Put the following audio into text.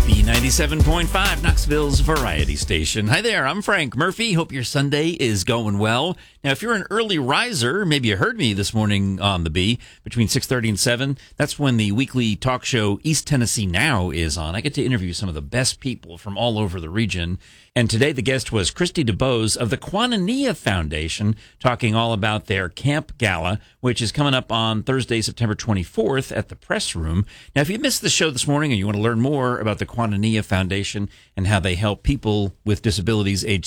B97.5, Knoxville's variety station. Hi there, I'm Frank Murphy. Hope your Sunday is going well. Now, if you're an early riser, maybe you heard me this morning on the B between 6:30 and 7. That's when the weekly talk show East Tennessee Now is on. I get to interview some of the best people from all over the region. And today the guest was Christy DuBose of the Quinanilla Foundation, talking all about their Camp Gala, which is coming up on Thursday, September 24th at the Press Room. Now, if you missed the show this morning and you want to learn more about the Quinanilla Foundation and how they help people with disabilities age